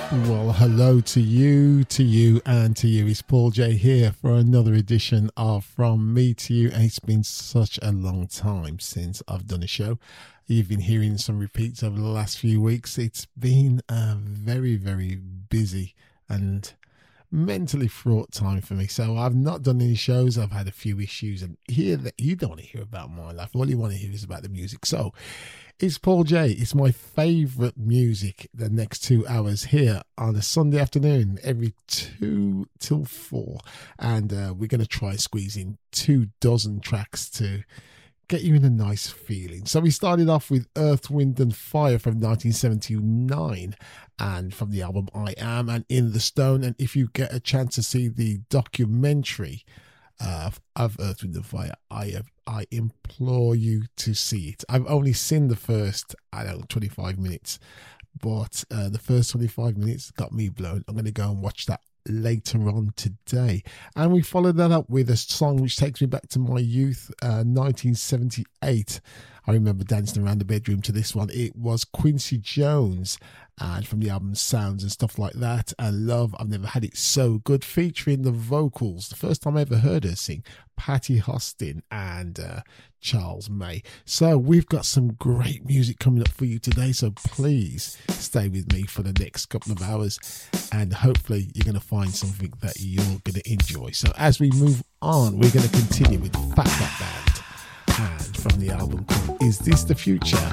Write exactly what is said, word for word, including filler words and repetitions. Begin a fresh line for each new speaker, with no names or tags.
Well, hello to you, to you, and to you. It's Paul J here for another edition of From Me to You. And it's been such a long time since I've done a show. You've been hearing some repeats over the last few weeks. It's been a very, very busy and mentally fraught time for me. So I've not done any shows. I've had a few issues, and here that you don't want to hear about my life. All you want to hear is about the music. So it's Paul J. It's my favourite music the next two hours here on a Sunday afternoon, every two till four. And uh, we're going to try squeezing two dozen tracks to get you in a nice feeling. So we started off with Earth, Wind and Fire from nineteen seventy-nine, and from the album I Am and In the Stone. And if you get a chance to see the documentary uh, of Earth, Wind and Fire, I have, I implore you to see it. I've only seen the first, I don't know, twenty-five minutes, but uh, the first twenty-five minutes got me blown. I'm going to go and watch that later on today. And we followed that up with a song which takes me back to my youth, uh, nineteen seventy-eight. I remember dancing around the bedroom to this one. It was Quincy Jones, and from the album Sounds and stuff like that, and Love, I've Never Had It So Good, featuring the vocals, the first time I ever heard her sing, Patty Austin and uh, Charles May. So we've got some great music coming up for you today, so please stay with me for the next couple of hours, and hopefully you're going to find something that you're going to enjoy. So as we move on, we're going to continue with Fat Fat Band, and from the album called Is This the Future?